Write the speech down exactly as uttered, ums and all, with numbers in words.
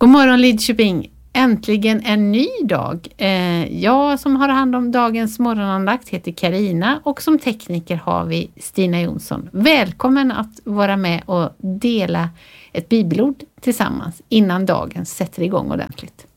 God morgon Lidköping, äntligen en ny dag. Eh, jag som har hand om dagens morgonandakt heter Karina och som tekniker har vi Stina Jonsson. Välkommen att vara med och dela ett bibelord tillsammans innan dagen sätter igång ordentligt.